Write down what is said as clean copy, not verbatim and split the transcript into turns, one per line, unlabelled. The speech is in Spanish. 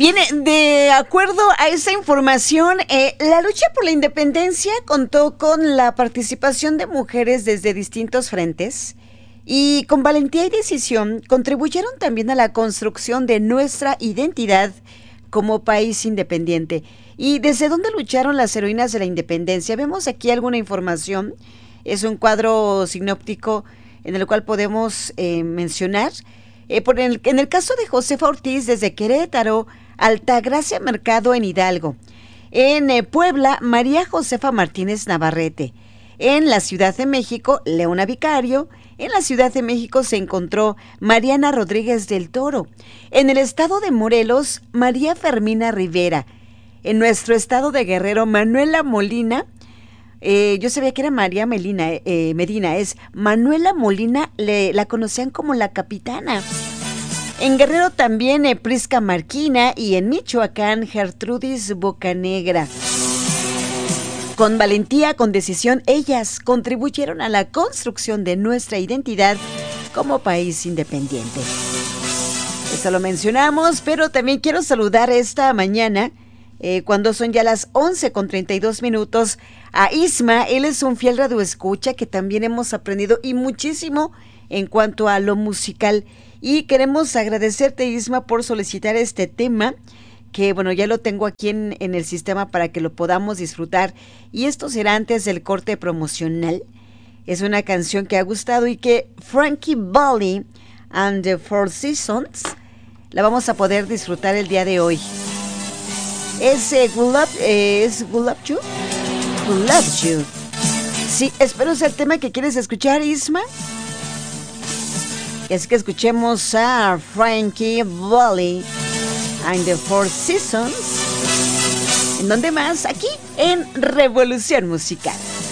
Bien, de acuerdo a esa información, la lucha por la independencia contó con la participación de mujeres desde distintos frentes y con valentía y decisión contribuyeron también a la construcción de nuestra identidad como país independiente. ¿Y desde dónde lucharon las heroínas de la independencia? Vemos aquí alguna información. Es un cuadro sinóptico en el cual podemos mencionar. En el caso de Josefa Ortiz, desde Querétaro, Altagracia Mercado en Hidalgo. En Puebla, María Josefa Martínez Navarrete. En la Ciudad de México, Leona Vicario. En la Ciudad de México se encontró Mariana Rodríguez del Toro. En el estado de Morelos, María Fermina Rivera. En nuestro estado de Guerrero, Manuela Molina. Yo sabía que era María Medina, es Manuela Molina, la conocían como la capitana. En Guerrero también Prisca Marquina y en Michoacán Gertrudis Bocanegra. Con valentía, con decisión, ellas contribuyeron a la construcción de nuestra identidad como país independiente. Esto lo mencionamos, pero también quiero saludar esta mañana, cuando son ya las 11:32, a Isma. Él es un fiel radioescucha que también hemos aprendido y muchísimo en cuanto a lo musical. Y queremos agradecerte, Isma, por solicitar este tema, que bueno, ya lo tengo aquí en el sistema para que lo podamos disfrutar. Y esto será antes del corte promocional. Es una canción que ha gustado y que Frankie Valli and the Four Seasons la vamos a poder disfrutar el día de hoy. Es Will Love You. Will Love You. Sí, espero sea el tema que quieres escuchar, Isma. Es que escuchemos a Frankie Valli and the Four Seasons. ¿En dónde más? Aquí en Revolución Musical.